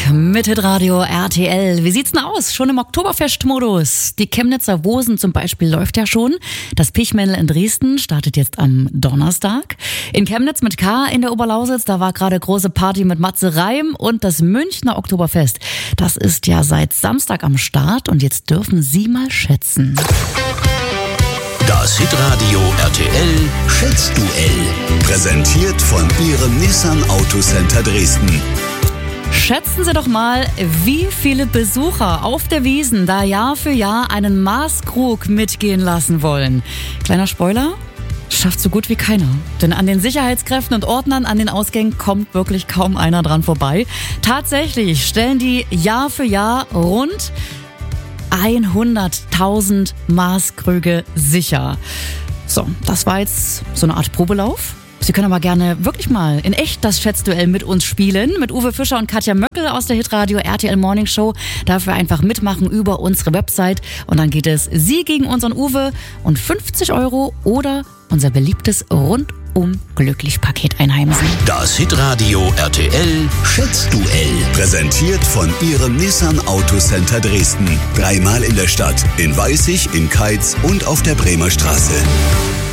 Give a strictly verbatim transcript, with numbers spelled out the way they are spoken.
mit Hitradio R T L. Wie sieht's denn aus? Schon im Oktoberfest-Modus. Die Chemnitzer Wosen zum Beispiel läuft ja schon. Das Pichmännl in Dresden startet jetzt am Donnerstag. In Chemnitz mit K in der Oberlausitz, da war gerade große Party mit Matze Reim. Und das Münchner Oktoberfest, das ist ja seit Samstag am Start. Und jetzt dürfen Sie mal schätzen. Das Hitradio R T L Schätzduell. Präsentiert von Ihrem Nissan Autocenter Dresden. Schätzen Sie doch mal, wie viele Besucher auf der Wiesn da Jahr für Jahr einen Maßkrug mitgehen lassen wollen. Kleiner Spoiler, schafft so gut wie keiner. Denn an den Sicherheitskräften und Ordnern an den Ausgängen kommt wirklich kaum einer dran vorbei. Tatsächlich stellen die Jahr für Jahr rund hunderttausend Maßkrüge sicher. So, das war jetzt so eine Art Probelauf. Sie können aber gerne wirklich mal in echt das Schätzduell mit uns spielen. Mit Uwe Fischer und Katja Möckel aus der Hitradio R T L Morning Show. Dafür einfach mitmachen über unsere Website. Und dann geht es Sie gegen unseren Uwe und fünfzig Euro oder unser beliebtes Rundum-Glücklich-Paket einheimsen. Das Hitradio R T L Schätzduell. Präsentiert von Ihrem Nissan Autocenter Dresden. Dreimal in der Stadt. In Weißig, in Keitz und auf der Bremer Straße.